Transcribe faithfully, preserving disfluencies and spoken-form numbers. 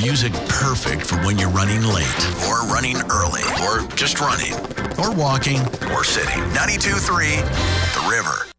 Music perfect for when you're running late, or running early, or just running, or walking, or sitting. ninety-two point three, The River.